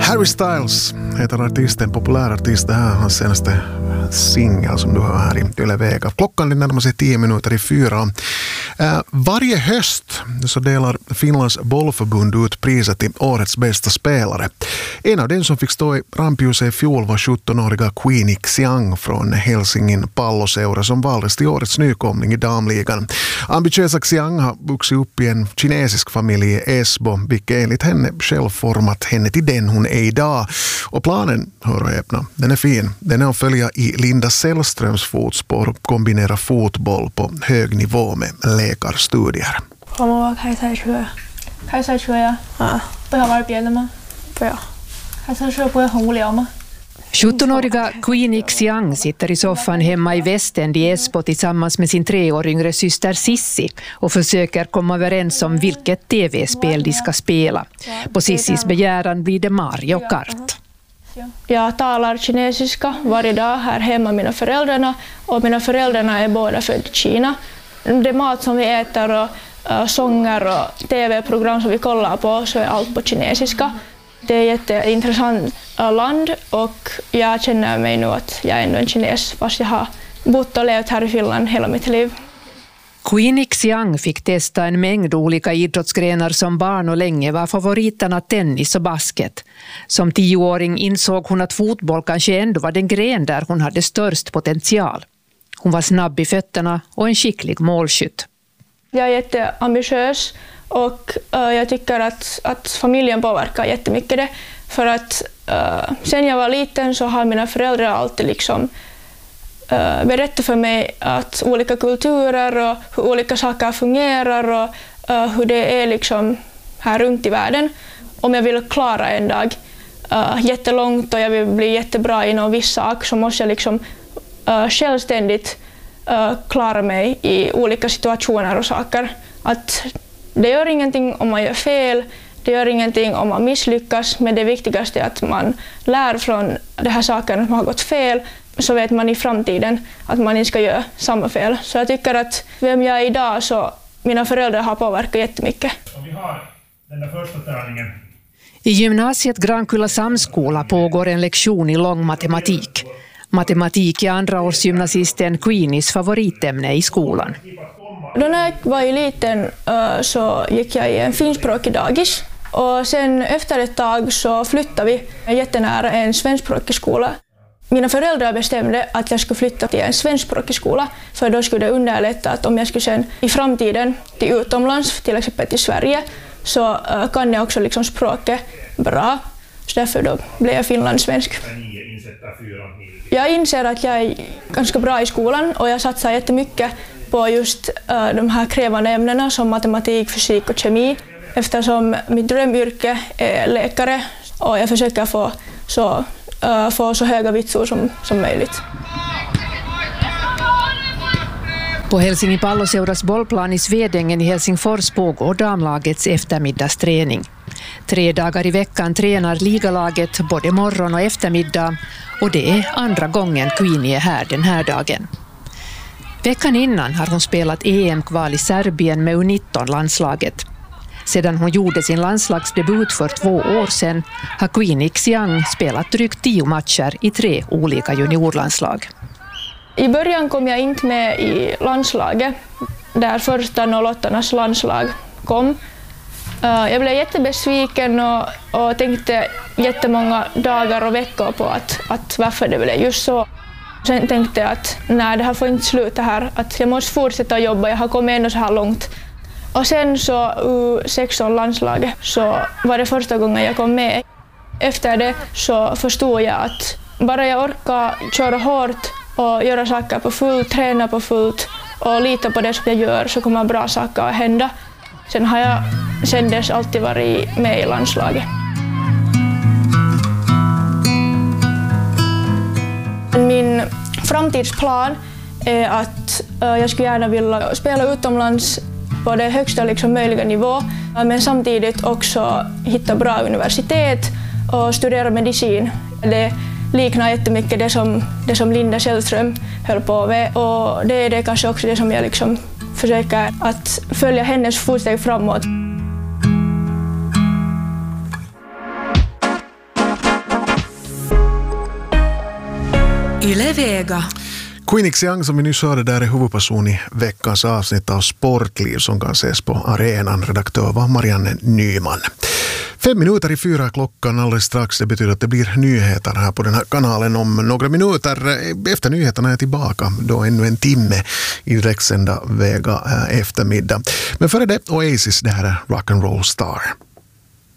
Harry Styles heter artisten, populär artist. Det här är hans senaste singel som du hör här i Yle Vega. Klockan är närmar sig 10 minuter i 4. Varje höst så delar Finlands bollförbund ut priset till årets bästa spelare. En av dem som fick stå i rampljuset i fjol var 17-åriga Queenie Xiang från Helsingin Palloseura som valdes till årets nykomling i damligan. Ambitiösa Xiang har vuxit upp i en kinesisk familj i Esbo, vilket enligt henne själv format henne till den hon är idag. Och planen, hör och häpna, den är fin. Den är att följa i Linda Sällströms fotspår och kombinera fotboll på hög nivå med läkarstudier. 我妈妈开赛车。开赛车呀？不想玩别的吗？不要。开赛车不会很无聊吗？ 17-åriga Queenie Xiang sitter i soffan hemma i Västend i Esbo tillsammans med sin 3 år yngre syster Sissi och försöker komma överens om vilket tv-spel de ska spela. På Sissis begäran blir det Mario Kart. Jag talar kinesiska varje dag här hemma med mina föräldrarna, och mina föräldrarna är båda födda i Kina. Det mat som vi äter och sånger och tv-program som vi kollar på så är allt på kinesiska. Det är ett jätteintressant land och jag känner mig nu att jag är ändå en kines fast jag har bott och levt här i Finland hela mitt liv. Queenie Xiang fick testa en mängd olika idrottsgrenar som barn och länge var favoriterna tennis och basket. Som 10-åring insåg hon att fotboll kanske ändå var den gren där hon hade störst potential. Hon var snabb i fötterna och en skicklig målskytt. Jag är jätteambitiös och jag tycker att familjen påverkar jättemycket det. För att sen jag var liten så har mina föräldrar alltid liksom berättat för mig att olika kulturer och hur olika saker fungerar och hur det är liksom här runt i världen. Om jag vill klara en dag jättelångt och jag vill bli jättebra i någon viss sak så måste jag liksom självständigt klara mig i olika situationer och saker. Att det gör ingenting om man gör fel, det gör ingenting om man misslyckas, men det viktigaste är att man lär från de här sakerna som har gått fel, så vet man i framtiden att man inte ska göra samma fel. Så jag tycker att vem jag är idag så mina föräldrar har påverkat jättemycket. Och vi har den där första träningen. I gymnasiet Grankulla Samskola pågår en lektion i lång matematik. Matematik är andraårsgymnasisten Queenies favoritämne i skolan. Då när jag var liten så gick jag i en finspråkig dagis. Och sen efter ett tag så flyttade vi jättenära en svenskspråkig skola. Mina föräldrar bestämde att jag skulle flytta till en svenskspråkig skola, för då skulle det underlätta att om jag skulle sen i framtiden till utomlands, till exempel till Sverige, så kan jag också liksom språket bra. Så därför då blev jag finlandssvensk. Jag inser att jag är ganska bra i skolan och jag satsar jättemycket på just de här krävande ämnena som matematik, fysik och kemi, eftersom mitt drömyrke är läkare och jag försöker få så höga vitsor som möjligt. På Helsingin Palloseuras bollplan i Svedängen i Helsingfors pågår damlagets eftermiddagsträning. 3 dagar i veckan tränar ligalaget både morgon och eftermiddag, och det är andra gången Queenie är här den här dagen. Veckan innan har hon spelat EM-kval i Serbien med U19-landslaget. Sedan hon gjorde sin landslagsdebut för 2 år sedan har Queenie Xiang spelat drygt 10 matcher i 3 olika juniorlandslag. I början kom jag inte med i landslaget, där första 08:ornas landslag kom. Jag blev jättebesviken och tänkte jättemånga dagar och veckor på att varför det blev just så. Sen tänkte jag att nej, det här får inte sluta här, att jag måste fortsätta jobba, jag har kommit ändå så här långt. Och sen så U16-landslaget så var det första gången jag kom med. Efter det så förstod jag att bara jag orkar köra hårt och göra saker på fullt, träna på fullt och lita på det som jag gör så kommer bra saker att hända. Sen har jag sen dess alltid varit med i landslaget. Min framtidsplan är att jag skulle gärna vilja spela utomlands på det högsta liksom möjliga nivå, men samtidigt också hitta bra universitet och studera medicin. Det liknar jättemycket det som Linda Sällström höll på med, och det är det kanske också det som jag liksom försöker att följa hennes fotsteg framåt. Yle Vega. Queen Xiang som vi nyss hörde där är huvudperson i veckans avsnitt av Sportliv som kan ses på arenan. Redaktör var Marianne Nyman. 4:05 klockan alldeles strax. Det betyder att det blir nyheter här på den här kanalen om några minuter. Efter nyheterna är jag tillbaka. Då ännu en timme i direktsända Vega eftermiddag. Men före det Oasis, det här är Rock'n'Roll Star.